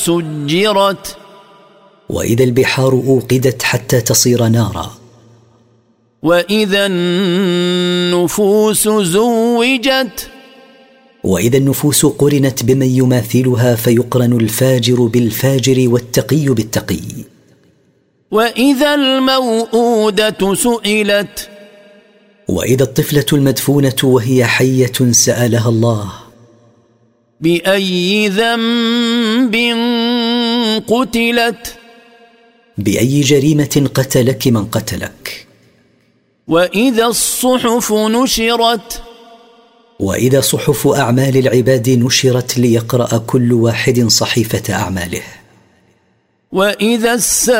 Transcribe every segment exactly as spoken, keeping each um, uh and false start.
سجرت وإذا البحار أوقدت حتى تصير نارا وإذا النفوس زوجت وإذا النفوس قرنت بمن يماثلها فيقرن الفاجر بالفاجر والتقي بالتقي وإذا الموءودة سئلت وإذا الطفلة المدفونة وهي حية سألها الله بأي ذنب قتلت بأي جريمة قتلك من قتلك وإذا الصحف نشرت وإذا صحف أعمال العباد نشرت ليقرأ كل واحد صحيفة أعماله وإذا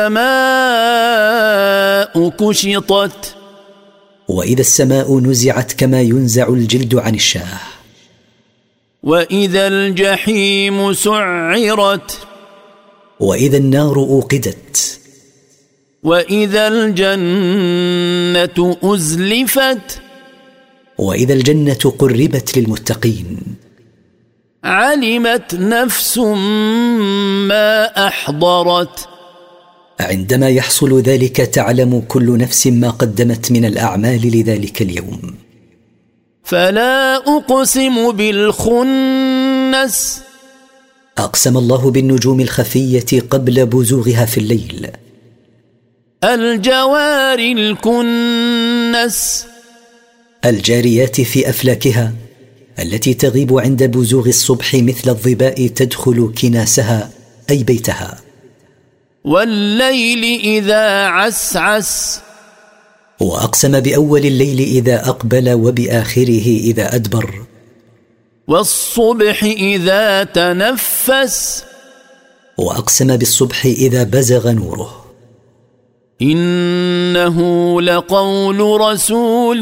السماء كشطت وإذا السماء نزعت كما ينزع الجلد عن الشاه وإذا الجحيم سعرت وإذا النار أوقدت وإذا الجنة أزلفت وإذا الجنة قربت للمتقين علمت نفس ما أحضرت عندما يحصل ذلك تعلم كل نفس ما قدمت من الأعمال لذلك اليوم فلا أقسم بالخنس أقسم الله بالنجوم الخفية قبل بزوغها في الليل الجوار الكنس الجاريات في أفلاكها التي تغيب عند بزوغ الصبح مثل الظباء تدخل كناسها أي بيتها والليل إذا عسعس وأقسم بأول الليل إذا أقبل وبآخره إذا أدبر والصبح إذا تنفس وأقسم بالصبح إذا بزغ نوره إنه لقول رسول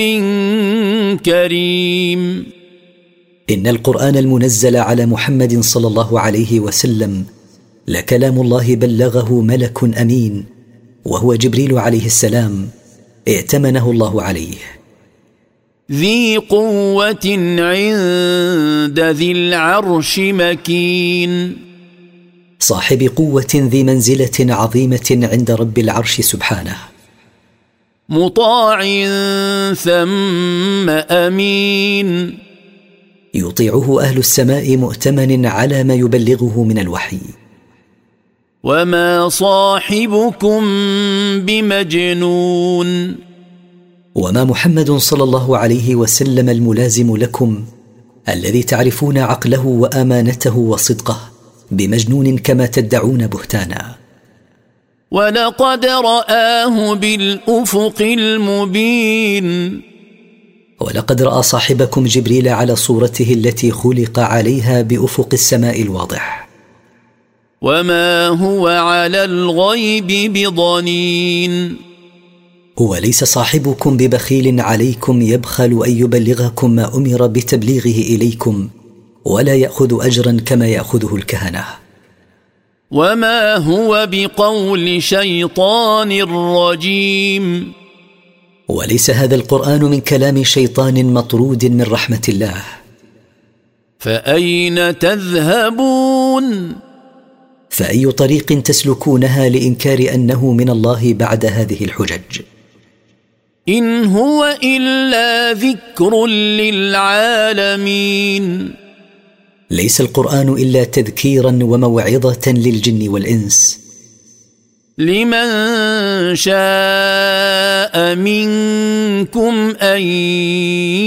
كريم إن القرآن المنزل على محمد صلى الله عليه وسلم لكلام الله بلغه ملك أمين وهو جبريل عليه السلام ائتمنه الله عليه ذي قوة عند ذي العرش مكين صاحب قوة ذي منزلة عظيمة عند رب العرش سبحانه مطاع ثم أمين يطيعه أهل السماء مؤتمن على ما يبلغه من الوحي وما صاحبكم بمجنون وما محمد صلى الله عليه وسلم الملازم لكم الذي تعرفون عقله وأمانته وصدقه بمجنون كما تدعون بهتانا ولقد رآه بالأفق المبين ولقد رأى صاحبكم جبريل على صورته التي خلق عليها بأفق السماء الواضح وما هو على الغيب بضنين وليس صاحبكم ببخيل عليكم يبخل أن يبلغكم ما أمر بتبليغه إليكم ولا يأخذ أجرا كما يأخذه الكهنة وما هو بقول شيطان رجيم وليس هذا القرآن من كلام شيطان مطرود من رحمة الله فأين تذهبون فأي طريق تسلكونها لإنكار أنه من الله بعد هذه الحجج إن هو إلا ذكر للعالمين ليس القرآن إلا تذكيرا وموعظة للجن والإنس لمن شاء منكم أن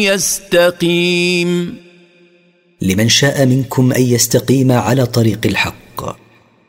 يستقيم لمن شاء منكم أن يستقيم على طريق الحق